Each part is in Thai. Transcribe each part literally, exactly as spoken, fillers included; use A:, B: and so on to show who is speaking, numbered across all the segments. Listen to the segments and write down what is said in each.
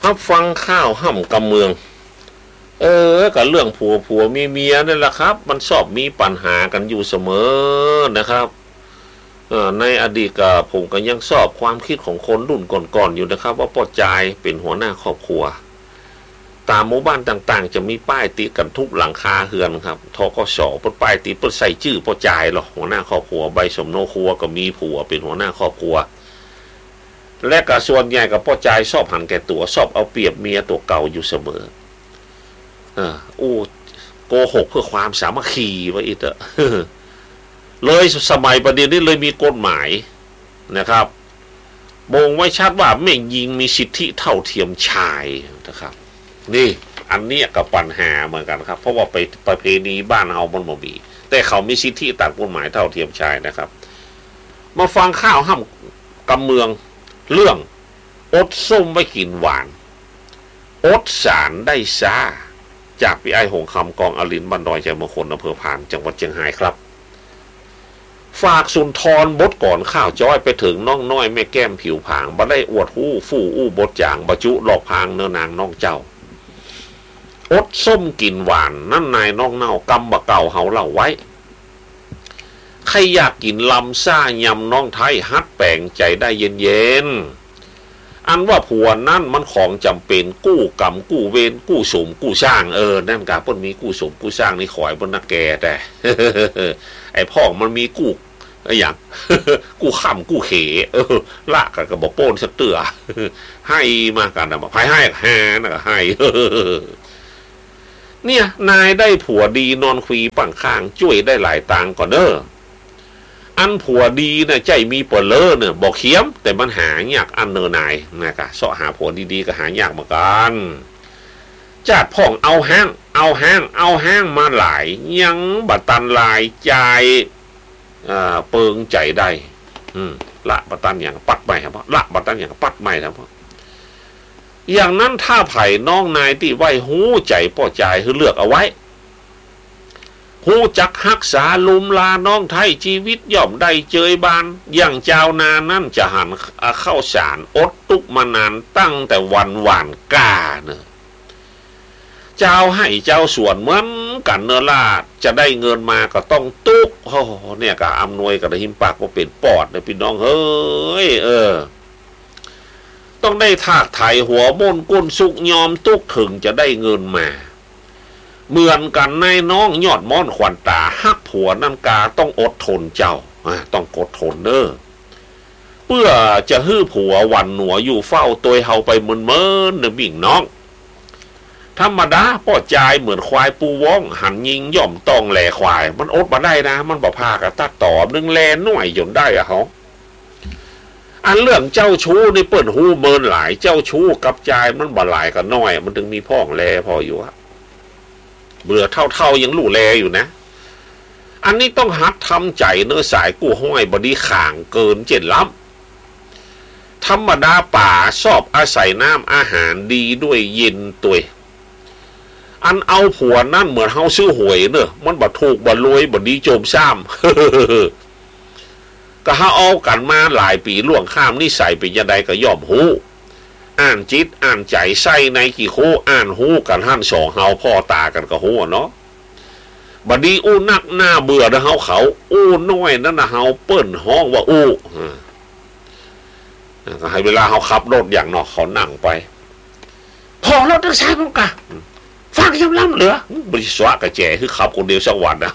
A: รับฟังข้าวห่ำกำเมืองเออกับเรื่องผัวผัวมีเมียนั่นแหละครับมันชอบมีปัญหากันอยู่เสมอนะครับเออในอดีตก็ผมก็ยังชอบความคิดของคนรุ่นก่อนๆอยู่นะครับว่าพ่อจายเป็นหัวหน้าครอบครัวตามหมู่บ้านต่างๆจะมีป้ายติดกันทุกหลังคาเฮือนครับทกสปดป้ายติดปดใส่ชื่อพ่อจายหรอหัวหน้าครอบครัวใบสมโนครัวก็มีผัวเป็นหัวหน้าครอบครัวและก็ส่วนใหญ่กับพ่อจายชอบหันแก่ตัวชอบเอาเปรียบเมียตัวเก่าอยู่เสมอเอออู้โกหกเพื่อความสามัคคีว่าอีกเถอะเลยสมัยประเดี๋ยวนี้เลยมีกฎหมายนะครับบ่งไว้ชัดว่าแม่หญิงมีสิทธิเท่าเทียมชายนะครับนี่อันนี้กับปัญหาเหมือนกันครับเพราะว่าไปประเพณีบ้านเฮามันบ่มีแต่เขามีสิทธิตามกฎหมายเท่าเทียมชายนะครับมาฟังข้าวห้ำกำเมืองเรื่องอดส้มไว้กินหวานอดสารได้ซ่าจากพี่ไอหงคำกองอลินบันดอยใจมงคลอำเภอพานจังหวัดเชียงรายครับฝากสุนทรบดก่อนข้าวจ้อยไปถึงน้องน้อยแม่แก้มผิวผางบ่ได้อวดหู้ฟู่อู้บดจางบจุหลอกพางเนื้อนางน้องเจ้าอดส้มกินหวานนั่นนายน้องเน่ากำบะเก่าเฮาเล่าไว้ใครอยากกินลำซ่ายำน้องไทยฮัดแปลงใจได้เย็นๆอันว่าผัวนั่นมันของจำเป็นกู้กรรมกู้เวรกู้สมกู้สร้างเออนั่นกะเพิ่นมีกู้สมกู้สร้างนี่ขอยบนนักแกแต่ ไอ้พ่อมันมีกู้ไอ้อย่าง กู้ขำกู้เขเออละกันก็บอกโป้นสะเตือ ให้มากันนะบอกให้ให้แฮนะก็ให้ เนี่ยนายได้ผัวดีนอนคุยปังข้างช่วยได้หลายตังก่อนเด้ออันผัวดีนะใจมีเปลือเนี่ยบอกเขียมแต่มันหายากอันเนอนายนะกะเสาะหาผัวดีๆก็หายากเหมือนกันจัดพ่องเอาห้างเอาห้างเอาห้างมาหลายยังบัตันลายใจอ่าเปิงใจได้อืมละบัตันอย่างปัดใหม่ครับละบัตันอย่างปัดใหม่ครับอย่างนั้นถ้าไผ่น้องนายที่ไว้หูใจพ่อใจคือเลือกเอาไว้หูจักฮักษาลุมลาน้องไทยชีวิตย่อมได้เจยบานอย่างเจ้านานั่นจะหันเข้าสารอดตุกมานานตั้งแต่วันหวานกาเนอะเจ้าให้เจ้าส่วนเหมือนกันเนล่าจะได้เงินมาก็ต้องตุกโอ้เนี่ยก็อำนวยกับหิมปากว่าเป็นปอดนะพี่น้องเฮ้ยเออต้องได้ถากไถหัวม่นก้นสุกยอมตุกถึงจะได้เงินมาเหมือนกันในน้องยอดม้อนขวัญตาฮักผัวนั่นกาต้องอดทนเจ้าต้องอดทนเด้อเพื่อจะฮื้อผัววันหนัวอยู่เฝ้าตัวเฮาไปเมินเมินเนบิ่งน้องธรรมดาป้อจายเหมือนควายปูว่องหันยิงย่อมต้องแหล่ควายมันอดมาได้นะมันบ่พากะตัดต่อนึงแลหน่วยจนได้อะเขาอันเรื่องเจ้าชู้ในเปิ่นหูเมินหลายเจ้าชู้กับจายมันบ่หลายกันน้อยมันถึงมีพ่องแลพออยู่อะเบื่อเท่าๆยังลู่แลอยู่นะอันนี้ต้องหัดทำใจเนื้อสายกู้ห้อยบดีข่างเกินเจ็ดล้ำธรรมดาป่าชอบอาศัยน้ำอาหารดีด้วยเย็นตัวอันเอาผัวนั่นเหมือนเฮาซื้อหวยเนอะมันบ่ถูกบ่รวยบ่ดีโจมซ้ำก็เฮาเอากันมาหลายปีล่วงข้ามนิสัยเป็นยังไงก็ย่อมหูอ่านจิตอ่านใจใส่ในกี่โคอ่านหูกันหั่นสองเฮาพ่อตากันก็หูเนาะบัดนี้อู้นักหน้าเบื่อนะเฮาเขาอู้น้อยนั่นนะเฮาเปิ้นห้องว่าอู้ก็ให้เวลาเฮาขับรถอย่างเนาะเขานั่งไปพอรถทางซ้ายมั้งกะฟังยำล้ำเหลือบริษัทกระแจคือขับคนเดียวสักวันนะ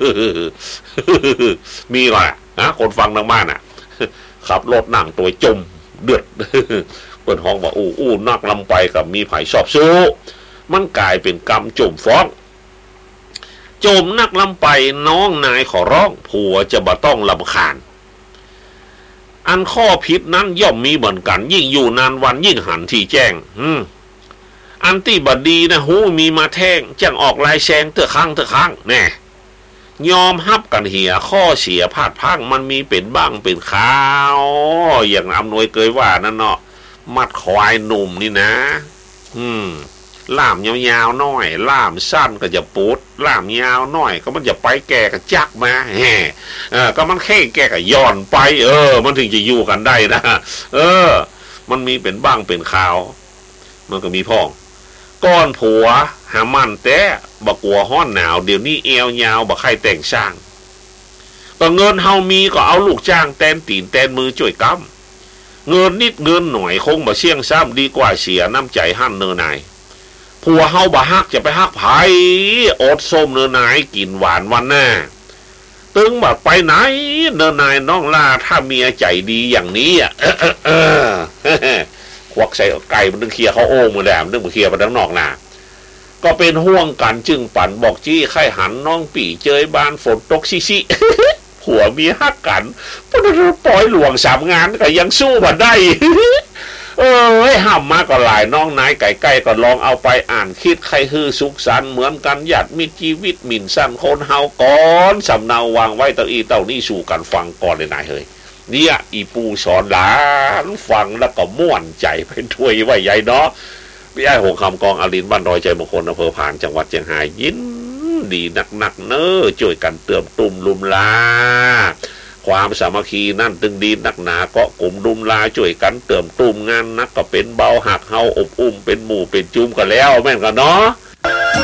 A: มีหรอนะคนฟังทางบ้านอ่ะขับรถนั่งตัวจมเดือดเปิดห้องว่าอู้อู้นักลำไปกับมีไผ่ชอบสู้มันกลายเป็นกรรมจมฟ้องจมนักลำไปน้องนายขอร้องผัวจะบ่ต้องลำคาญอันข้อผิดนั้นย่อมมีเหมือนกันยิ่งอยู่นานวันยิ่งหันที่แจ้งอืมอันที่บดีนะหูมีมาแท่งจังออกลายแซงเถอะครั้งเถอะครั้งแน่ยอมฮับกันเหี่ยข้อเสียพลาดพังมันมีเป็นบ้างเป็นขาวอย่างอำนวยเกยว่านั่นเนาะมัดควายหนุ่มนี่นะอืมล่ามยาวๆน้อยล่ามสั้นก็จะปูดล่ามยาวน้อยก็มันจะไปแก่ก็จักมาแฮ่เออก็มันแค่แก่ก็ย่อนไปเออมันถึงจะอยู่กันได้นะเออมันมีเป็นบ้างเป็นขาวมันก็มีพ่องก้อนผัวหามันแต่บักกัวห้อนหนาวเดี๋ยวนี้เอวยาวบักใครแต่งช่างก็เงินเฮามีก็เอาลูกจ้างแตนตีนแตนมือจ่วยกำเงินนิดเงินหน่อยคงบ่เสี่ยงซ้ำดีกว่าเสียน้ำใจหั่นเนอนายผัวเฮาบ่ฮักจะไปฮักไผอดส้มเนอนายกินหวานวันหน้าตึงบัดไปไหนเนอนายน้องล่าถ้าเมียใจดีอย่างนี้อ่ะควักใส่ไก่มันนึงเคลียร์เขาโอ่งมือแหลมนึงมาเคลียร์ไปทั้งนอกหน้าก็เป็นห่วงกันจึงปั่นบอกจี้ไข่หันน้องปี่เจยบานฝนตกซิซิผัวเมียฮักกันปล่อยหลวงสามงานก็ยังสู้มาได้เออห้ามมาก็หลายน้องนายไก่ไก่ก็ลองเอาไปอ่านคิดใครฮือสุขสันเหมือนกันหยัดมีชีวิตหมิ่นสั้นคนเฮาก่อนสำเนาวางไว้เต้าอีเต้านี่สู่กันฟังก่อนเลยนายเฮ้ยเนี่ยอีปูสอนหลานฟังแล้วก็ม่วนใจไปด้วยไว้ใหญ่เนาะพี่ไอ้หงคำกองอลินบ้านดอยใจมงคลอำเภอพานจังหวัดเชียงรายยินดีนักๆเน้อช่วยกันเติมตุ่มลุมลาความสามัคคีนั่นตึงดีนักหนาก็กลุ่มดุมลาช่วยกันเติมตุ่มงานนักก็เป็นเบาหักเฮาอบอุ้มเป็นหมู่เป็นจุ่มกันแล้วแม่นกันเนาะ